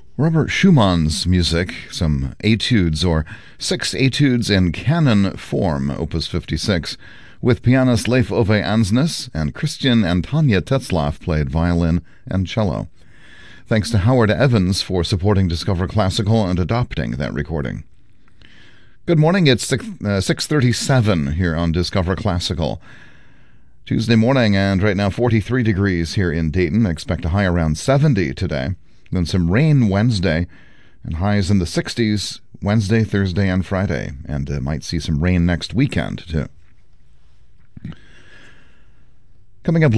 Robert Schumann's music, some etudes or 6 etudes in canon form, Opus 56, with pianist Leif Ove Ansnes and Christian and Tanya Tetzlaff played violin and cello. Thanks to Howard Evans for supporting Discover Classical and adopting that recording. Good morning, it's 6:37 here on Discover Classical. Tuesday morning, and right now 43 degrees here in Dayton. Expect a high around 70 today. Then some rain Wednesday, and highs in the 60s Wednesday, Thursday, and Friday. And might see some rain next weekend, too. Coming up